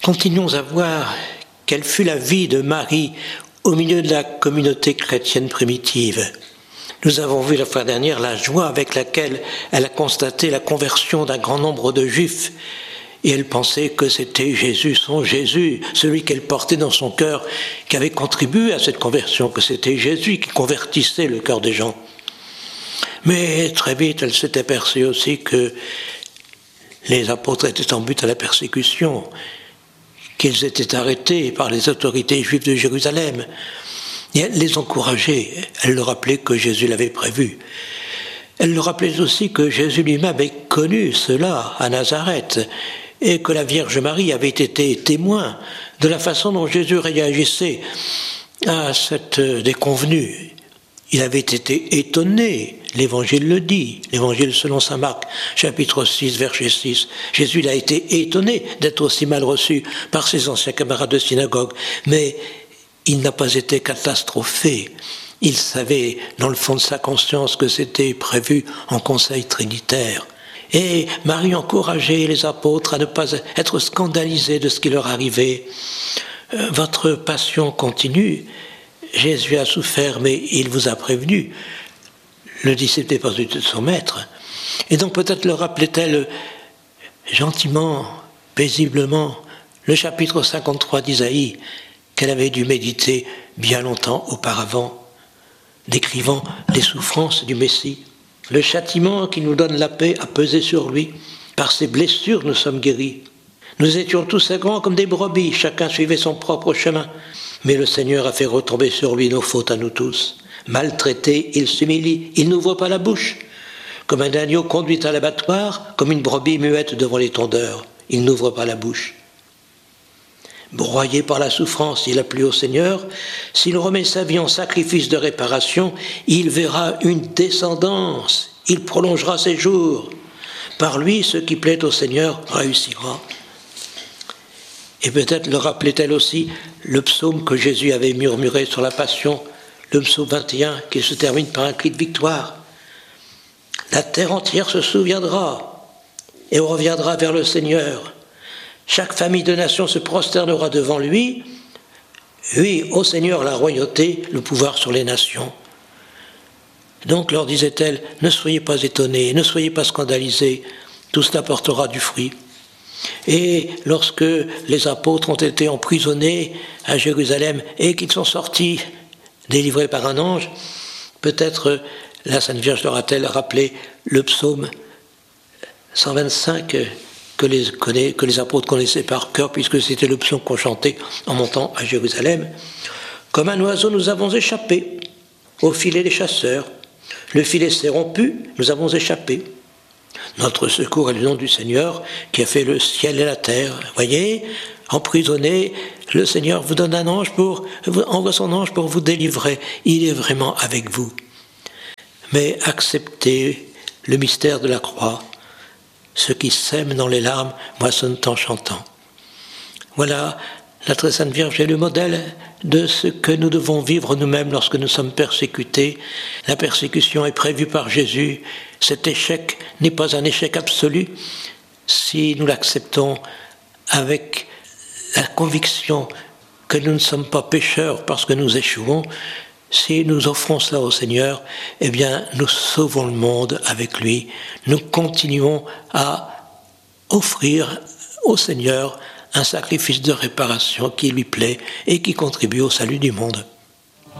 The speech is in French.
Continuons à voir quelle fut la vie de Marie au milieu de la communauté chrétienne primitive. Nous avons vu la fois dernière la joie avec laquelle elle a constaté la conversion d'un grand nombre de Juifs. Et elle pensait que c'était Jésus, son Jésus, celui qu'elle portait dans son cœur, qui avait contribué à cette conversion, que c'était Jésus qui convertissait le cœur des gens. Mais très vite, elle s'est aperçue aussi que les apôtres étaient en but à la persécution, qu'ils étaient arrêtés par les autorités juives de Jérusalem. Et elle les encourageait, elle leur rappelait que Jésus l'avait prévu. Elle leur rappelait aussi que Jésus lui-même avait connu cela à Nazareth, et que la Vierge Marie avait été témoin de la façon dont Jésus réagissait à cette déconvenue. Il avait été étonné, l'Évangile le dit, l'Évangile selon saint Marc, chapitre 6, verset 6. Jésus a été étonné d'être aussi mal reçu par ses anciens camarades de synagogue, mais il n'a pas été catastrophé. Il savait dans le fond de sa conscience que c'était prévu en conseil trinitaire. Et Marie encourageait les apôtres à ne pas être scandalisés de ce qui leur arrivait. Votre passion continue. Jésus a souffert, mais il vous a prévenu. Le disciple n'est pas du tout son maître. Et donc peut-être leur rappelait-elle gentiment, paisiblement, le chapitre 53 d'Isaïe qu'elle avait dû méditer bien longtemps auparavant, décrivant les souffrances du Messie. Le châtiment qui nous donne la paix a pesé sur lui. Par ses blessures, nous sommes guéris. Nous étions tous errants comme des brebis, chacun suivait son propre chemin. Mais le Seigneur a fait retomber sur lui nos fautes à nous tous. Maltraité, il s'humilie, il n'ouvre pas la bouche. Comme un agneau conduit à l'abattoir, comme une brebis muette devant les tondeurs, il n'ouvre pas la bouche. Broyé par la souffrance, il a plu au Seigneur. S'il remet sa vie en sacrifice de réparation, il verra une descendance. Il prolongera ses jours. Par lui, ce qui plaît au Seigneur réussira. Et peut-être le rappelait-elle aussi le psaume que Jésus avait murmuré sur la Passion, le psaume 21, qui se termine par un cri de victoire. La terre entière se souviendra et reviendra vers le Seigneur. Chaque famille de nations se prosternera devant lui. Oui, au Seigneur la royauté, le pouvoir sur les nations. Donc leur disait-elle, ne soyez pas étonnés, ne soyez pas scandalisés, tout cela portera du fruit. Et lorsque les apôtres ont été emprisonnés à Jérusalem et qu'ils sont sortis, délivrés par un ange, peut-être la Sainte Vierge leur a-t-elle rappelé le psaume 125 que les apôtres connaissaient par cœur, puisque c'était le psaume qu'on chantait en montant à Jérusalem. Comme un oiseau, nous avons échappé au filet des chasseurs. Le filet s'est rompu, nous avons échappé. Notre secours est le nom du Seigneur qui a fait le ciel et la terre. Voyez, emprisonné, le Seigneur vous donne un ange envoie son ange pour vous délivrer. Il est vraiment avec vous. Mais acceptez le mystère de la croix. Ceux qui sèment dans les larmes moissonnent en chantant. Voilà, la très sainte Vierge est le modèle de ce que nous devons vivre nous-mêmes lorsque nous sommes persécutés. La persécution est prévue par Jésus. Cet échec n'est pas un échec absolu si nous l'acceptons avec la conviction que nous ne sommes pas pécheurs parce que nous échouons. Si nous offrons cela au Seigneur, eh bien, nous sauvons le monde avec lui. Nous continuons à offrir au Seigneur un sacrifice de réparation qui lui plaît et qui contribue au salut du monde.